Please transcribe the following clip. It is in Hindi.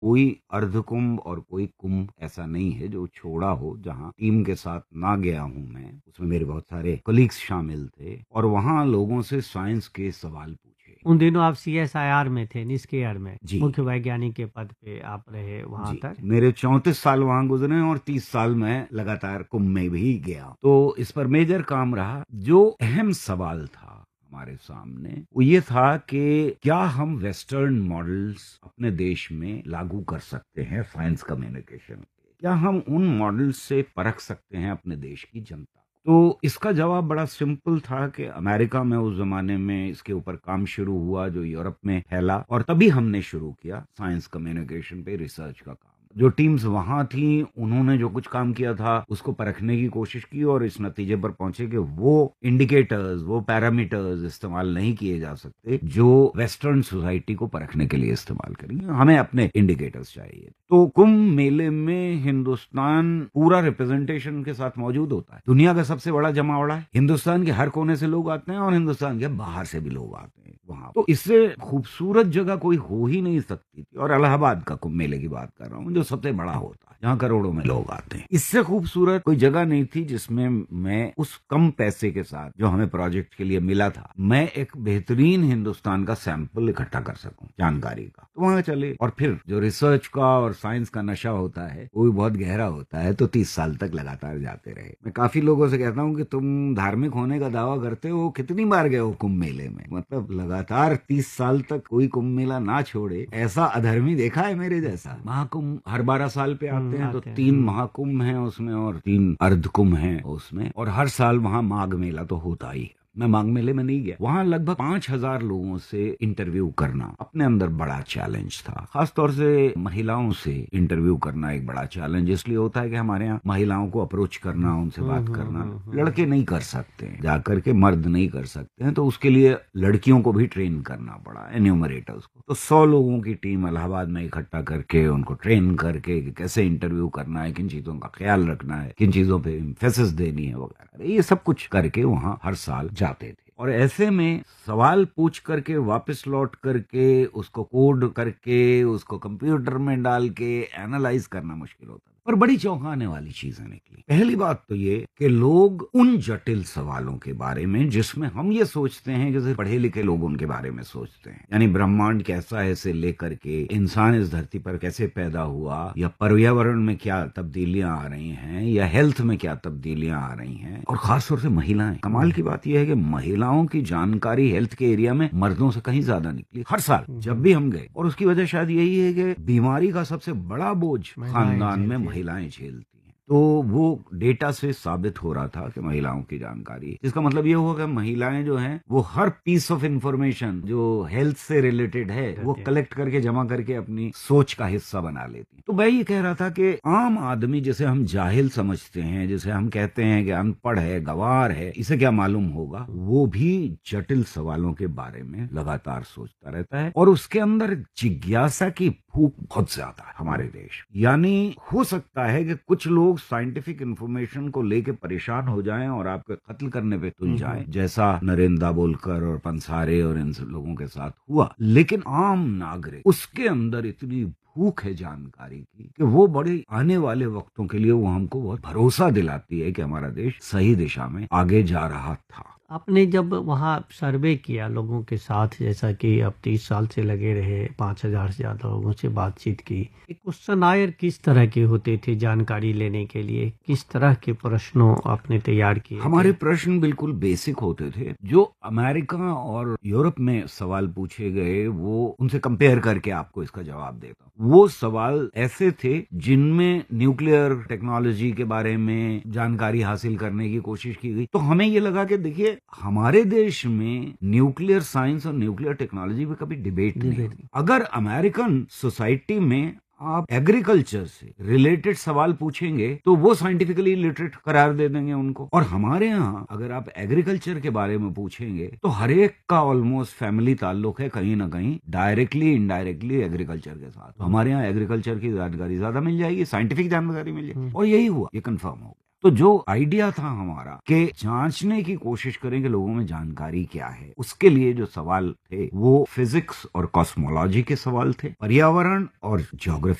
कोई अर्धकुंभ और कोई कुंभ ऐसा नहीं है जो छोड़ा हो जहां टीम के साथ ना गया हूं मैं। उसमें मेरे बहुत सारे कलीग्स शामिल थे और वहां लोगों से साइंस के सवाल पूछे। उन दिनों आप CSIR में थे, निष्क्रिय में, जी मुख्य वैज्ञानिक के पद पे आप रहे वहां जी, तक। मेरे 34 साल वहां गुजरे और 30 साल मैं लगातार कुंभ में भी गया। तो इस पर मेजर काम रहा। जो अहम सवाल था हमारे सामने वो ये था कि क्या हम वेस्टर्न मॉडल्स अपने देश में लागू कर सकते हैं साइंस कम्युनिकेशन के? क्या हम उन मॉडल्स से परख सकते हैं अपने देश की जनता? तो इसका जवाब बड़ा सिंपल था कि अमेरिका में उस जमाने में इसके ऊपर काम शुरू हुआ जो यूरोप में फैला, और तभी हमने शुरू किया साइंस कम्युनिकेशन पे रिसर्च का काम। जो टीम्स वहां थी उन्होंने जो कुछ काम किया था उसको परखने की कोशिश की और इस नतीजे पर पहुंचे कि वो इंडिकेटर्स, वो पैरामीटर्स इस्तेमाल नहीं किए जा सकते जो वेस्टर्न सोसाइटी को परखने के लिए इस्तेमाल करेंगे। हमें अपने इंडिकेटर्स चाहिए। तो कुंभ मेले में हिंदुस्तान पूरा रिप्रेजेंटेशन के साथ मौजूद होता है। दुनिया का सबसे बड़ा जमावड़ा है। हिंदुस्तान के हर कोने से लोग आते हैं और हिंदुस्तान के बाहर से भी लोग आते हैं वहां। तो इससे खूबसूरत जगह कोई हो ही नहीं सकती थी। और इलाहाबाद का कुंभ मेले की बात कर रहा हूँ जो सबसे बड़ा होता है, जहाँ करोड़ों में लोग आते हैं। इससे खूबसूरत कोई जगह नहीं थी जिसमें मैं उस कम पैसे के साथ जो हमें प्रोजेक्ट के लिए मिला था, मैं एक बेहतरीन हिंदुस्तान का सैंपल इकट्ठा कर सकूं जानकारी का। तो वहां चले और फिर जो रिसर्च का और साइंस का नशा होता है वो भी बहुत गहरा होता है। तो 30 साल तक लगातार जाते रहे। मैं काफी लोगों से कहता हूँ कि तुम धार्मिक होने का दावा करते हो, कितनी बार गए हो कुंभ मेले में? मतलब लगातार 30 साल तक कोई कुंभ मेला ना छोड़े ऐसा अधर्मी देखा है मेरे जैसा? महाकुंभ हर 12 साल पे आते हैं। तो आते हैं। 3 महाकुंभ हैं उसमें और 3 अर्धकुंभ हैं उसमें, और हर साल वहां माघ मेला तो होता ही है। मैं माघ मेले में नहीं गया। वहां लगभग 5,000 लोगों से इंटरव्यू करना अपने अंदर बड़ा चैलेंज था। खासतौर से महिलाओं से इंटरव्यू करना एक बड़ा चैलेंज इसलिए होता है कि हमारे यहाँ महिलाओं को अप्रोच करना, उनसे बात करना लड़के नहीं कर सकते हैं, जाकर के मर्द नहीं कर सकते हैं। तो उसके लिए लड़कियों को भी ट्रेन करना पड़ा, एन्यूमरेटर्स को। तो 100 लोगों की टीम इलाहाबाद में इकट्ठा करके उनको ट्रेन करके कि कैसे इंटरव्यू करना है, किन चीजों का ख्याल रखना है, किन चीजों पे एम्फेसिस देनी है वगैरह, ये सब कुछ करके वहां हर साल जाते थे। और ऐसे में सवाल पूछ करके वापस लौट करके उसको कोड करके उसको कंप्यूटर में डाल के एनालाइज करना मुश्किल होता है। पर बड़ी चौंकाने वाली चीजें निकली। पहली बात तो ये कि लोग उन जटिल सवालों के बारे में जिसमें हम ये सोचते हैं जैसे पढ़े लिखे लोग उनके बारे में सोचते हैं, यानी ब्रह्मांड कैसा है से लेकर के इंसान इस धरती पर कैसे पैदा हुआ, या पर्यावरण में क्या तब्दीलियां आ रही हैं, या हेल्थ में क्या तब्दीलियां आ रही हैं, और खासतौर से महिलाएं। कमाल की बात यह है कि महिलाओं की जानकारी हेल्थ के एरिया में मर्दों से कहीं ज्यादा निकली हर साल जब भी हम गए। और उसकी वजह शायद यही है कि बीमारी का सबसे बड़ा बोझ खानदान में महिलाएं झेलती हैं। तो वो डेटा से साबित हो रहा था कि महिलाओं की जानकारी, इसका मतलब ये हुआ कि महिलाएं जो हैं वो हर पीस ऑफ इंफॉर्मेशन जो हेल्थ से रिलेटेड है वो कलेक्ट करके जमा करके अपनी सोच का हिस्सा बना लेती हैं। तो मैं ये कह रहा था कि आम आदमी जिसे हम जाहिल समझते हैं, जिसे हम कहते हैं कि अनपढ़ है, गंवार है, इसे क्या मालूम होगा, वो भी जटिल सवालों के बारे में लगातार सोचता रहता है। और उसके अंदर जिज्ञासा की भूख बहुत ज्यादा है हमारे देश। यानी हो सकता है कि कुछ लोग साइंटिफिक इंफॉर्मेशन को लेके परेशान हो जाएं और आपके कत्ल करने पे तुल जाएं, जैसा नरेंद्र दाभोलकर और पंसारे और इन सब लोगों के साथ हुआ। लेकिन आम नागरिक, उसके अंदर इतनी भूख है जानकारी की कि वो बड़े आने वाले वक्तों के लिए वो हमको बहुत भरोसा दिलाती है कि हमारा देश सही दिशा में आगे जा रहा था। आपने जब वहाँ सर्वे किया लोगों के साथ, जैसा कि अब 30 साल से लगे रहे, 5,000 से ज्यादा लोगों से बातचीत की, क्वेश्चन आयर किस तरह के होते थे जानकारी लेने के लिए? किस तरह के प्रश्नों आपने तैयार किए? हमारे प्रश्न बिल्कुल बेसिक होते थे। जो अमेरिका और यूरोप में सवाल पूछे गए वो उनसे कंपेयर करके आपको इसका जवाब देता हूँ। वो सवाल ऐसे थे जिनमें न्यूक्लियर टेक्नोलॉजी के बारे में जानकारी हासिल करने की कोशिश की गई। तो हमें ये लगा कि देखिए हमारे देश में न्यूक्लियर साइंस और न्यूक्लियर टेक्नोलॉजी पे कभी डिबेट नहीं होती। अगर अमेरिकन सोसाइटी में आप एग्रीकल्चर से रिलेटेड सवाल पूछेंगे तो वो साइंटिफिकली लिटरेट करार दे देंगे उनको। और हमारे यहाँ अगर आप एग्रीकल्चर के बारे में पूछेंगे तो हर एक का ऑलमोस्ट फैमिली ताल्लुक है कहीं ना कहीं डायरेक्टली इनडायरेक्टली एग्रीकल्चर के साथ। तो हमारे यहाँ एग्रीकल्चर की जानकारी ज्यादा मिल जाएगी, साइंटिफिक जानकारी मिल जाएगी। और यही हुआ, ये कंफर्म हो गया। तो जो आइडिया था हमारा कि जांचने की कोशिश करें कि लोगों में जानकारी क्या है, उसके लिए जो सवाल थे वो फिजिक्स और कॉस्मोलॉजी के सवाल थे, पर्यावरण और ज्योग्राफी